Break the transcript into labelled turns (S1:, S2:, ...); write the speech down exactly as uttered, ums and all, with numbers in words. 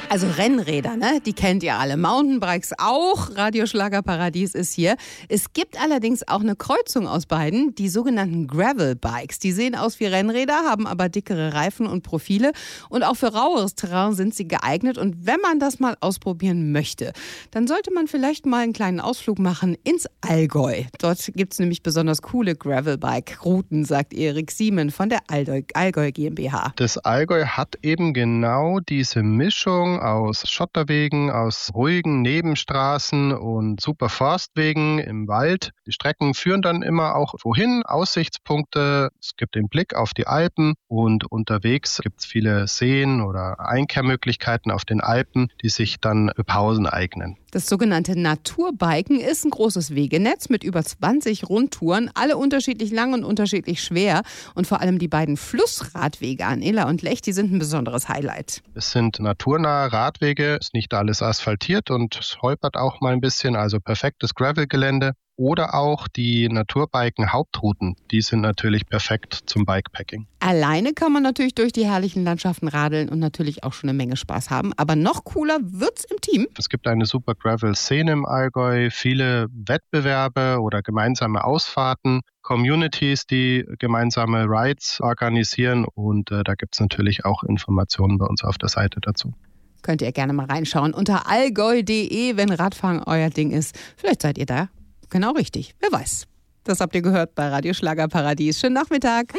S1: Also Rennräder, ne? Die kennt ihr alle. Mountainbikes auch. Radio Schlagerparadies ist hier. Es gibt allerdings auch eine Kreuzung aus beiden, die sogenannten Gravelbikes. Die sehen aus wie Rennräder, haben aber dickere Reifen und Profile. Und auch für raueres Terrain sind sie geeignet. Und wenn man das mal ausprobieren möchte, dann sollte man vielleicht mal einen kleinen Ausflug machen ins Allgäu. Dort gibt es nämlich besonders coole Gravelbike-Routen, sagt Erik Siemen von der Allgäu GmbH.
S2: Das Allgäu hat eben genau diese Mischung aus Schotterwegen, aus ruhigen Nebenstraßen und super Forstwegen im Wald. Die Strecken führen dann immer auch wohin, Aussichtspunkte. Es gibt den Blick auf die Alpen und unterwegs gibt es viele Seen oder Einkehrmöglichkeiten auf den Alpen, die sich dann für Pausen eignen.
S1: Das sogenannte Naturbiken ist ein großes Wegenetz mit über zwanzig Rundtouren, alle unterschiedlich lang und unterschiedlich schwer. Und vor allem die beiden Flussradwege an Iller und Lech, die sind ein besonderes Highlight.
S2: Es sind naturnahe Radwege, ist nicht alles asphaltiert und es holpert auch mal ein bisschen, also perfektes Gravelgelände. Oder auch die Naturbiken-Hauptrouten, die sind natürlich perfekt zum Bikepacking.
S1: Alleine kann man natürlich durch die herrlichen Landschaften radeln und natürlich auch schon eine Menge Spaß haben. Aber noch cooler wird's im Team.
S2: Es gibt eine super Gravel-Szene im Allgäu, viele Wettbewerbe oder gemeinsame Ausfahrten, Communities, die gemeinsame Rides organisieren und äh, da gibt's natürlich auch Informationen bei uns auf der Seite dazu.
S1: Könnt ihr gerne mal reinschauen unter allgäu punkt de, wenn Radfahren euer Ding ist. Vielleicht seid ihr da genau richtig, wer weiß. Das habt ihr gehört bei Radio Schlagerparadies. Schönen Nachmittag.